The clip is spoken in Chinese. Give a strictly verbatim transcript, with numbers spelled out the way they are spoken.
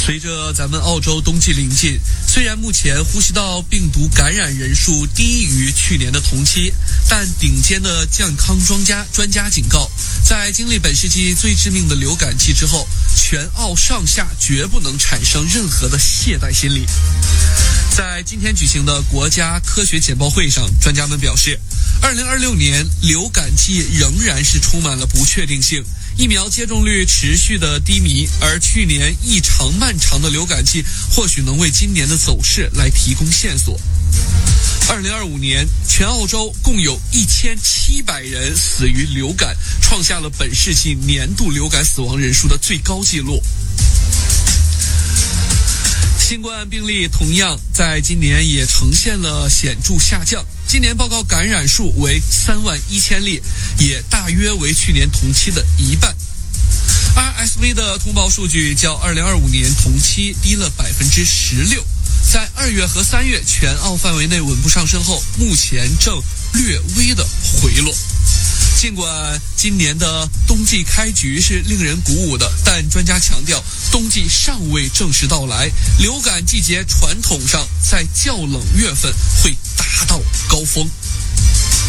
随着咱们澳洲冬季临近，虽然目前呼吸道病毒感染人数低于去年的同期，但顶尖的健康专家专家警告，在经历本世纪最致命的流感季之后，全澳上下绝不能产生任何的懈怠心理。在今天举行的国家科学简报会上，专家们表示，二零二六年流感季仍然是充满了不确定性，疫苗接种率持续的低迷，而去年异常漫长的流感季或许能为今年的走势来提供线索。二零二五年，全澳洲共有一千七百人死于流感，创下了本世纪年度流感死亡人数的最高纪录。新冠病例同样在今年也呈现了显著下降，今年报告感染数为三万一千例，也大约为去年同期的一半。R S V 的通报数据较二零二五年同期低了百分之十六，在二月和三月全澳范围内稳步上升后，目前正略微的回落。尽管今年的冬季开局是令人鼓舞的，但专家强调，冬季尚未正式到来，流感季节传统上在较冷月份会达到高峰。